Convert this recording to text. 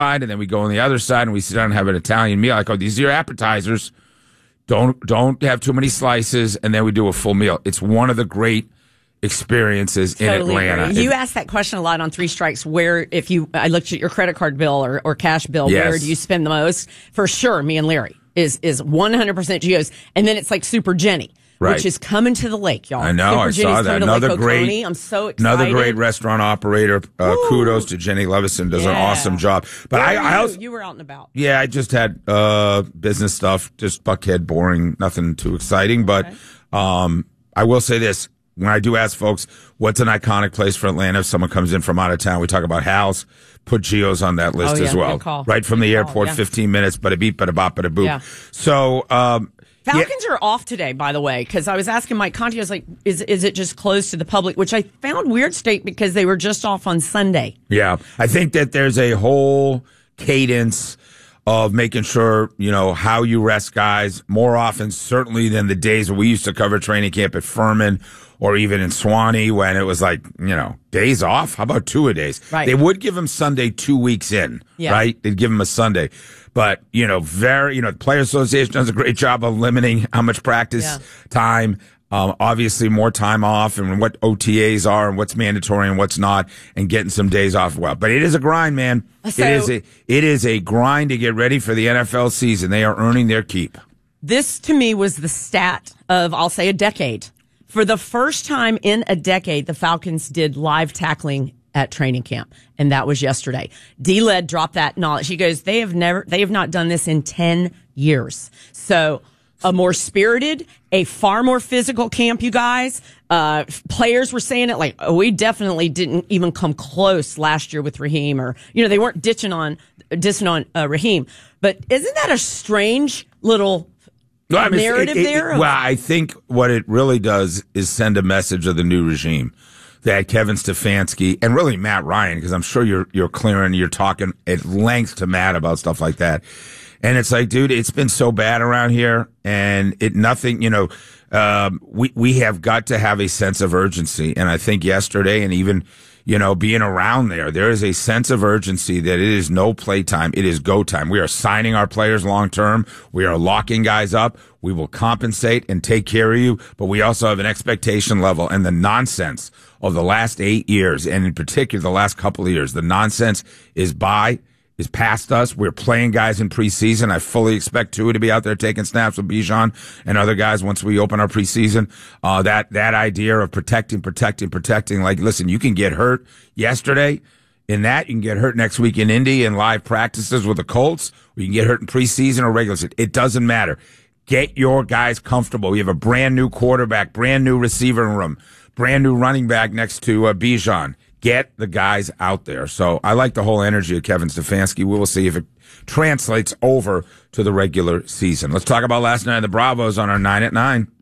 side, and then we go on the other side, and we sit down and have an Italian meal. I go, these are your appetizers. Don't have too many slices, and then we do a full meal. It's one of the great experiences in Atlanta. Agree. You asked that question a lot on Three Strikes, where I looked at your credit card bill or cash bill, yes. Where do you spend the most? For sure, me and Larry is 100% Gio's. And then it's like Super Jenny. Right. Which is coming to the lake, y'all. I know, I saw that. Another great, I'm so excited. Another great restaurant operator. Kudos to Jenny Levison. Does an awesome job. But I also, you were out and about. Yeah, I just had business stuff, just Buckhead, boring, nothing too exciting. But I will say this: when I do ask folks what's an iconic place for Atlanta, if someone comes in from out of town, we talk about Hal's. Put Gio's on that list as well. Good call. Right from the airport, 15 minutes, bada beep, bada bop, bada boop. Yeah. So. Falcons are off today, by the way, because I was asking Mike Conti, I was like, is it just closed to the public? Which I found weird state because they were just off on Sunday. Yeah, I think that there's a whole cadence of making sure, how you rest guys more often, certainly than the days when we used to cover training camp at Furman or even in Swanee when it was like, days off. How about 2 a days? Right. They would give them Sunday 2 weeks in, right? They'd give them a Sunday. But, the Player Association does a great job of limiting how much practice time, obviously more time off and what OTAs are and what's mandatory and what's not and getting some days off. Well, but it is a grind, man. So, it is a grind to get ready for the NFL season. They are earning their keep. This to me was the stat of, I'll say, a decade. For the first time in a decade, the Falcons did live tackling at training camp, and that was yesterday. D-Led dropped that knowledge. He goes, they have not done this in 10 years. So a more spirited, a far more physical camp, you guys. Players were saying it like, we definitely didn't even come close last year with Raheem, or, they weren't dissing on Raheem. But isn't that a strange little narrative there? Well, I think what it really does is send a message of the new regime. That Kevin Stefanski and really Matt Ryan, because I'm sure you're clearing, you're talking at length to Matt about stuff like that. And it's like, dude, it's been so bad around here and we have got to have a sense of urgency. And I think yesterday and even, being around there is a sense of urgency that it is no playtime. It is go time. We are signing our players long term. We are locking guys up. We will compensate and take care of you, but we also have an expectation level and the nonsense of the last 8 years, and in particular the last couple of years. The nonsense is past us. We're playing guys in preseason. I fully expect Tua to be out there taking snaps with Bijan and other guys once we open our preseason. That idea of protecting. Like, listen, you can get hurt yesterday in that. You can get hurt next week in Indy in live practices with the Colts. Or you can get hurt in preseason or regular season. It doesn't matter. Get your guys comfortable. You have a brand new quarterback, brand new receiver room, brand new running back next to Bijan. Get the guys out there. So I like the whole energy of Kevin Stefanski. We will see if it translates over to the regular season. Let's talk about last night of the Bravos on our 9 at 9.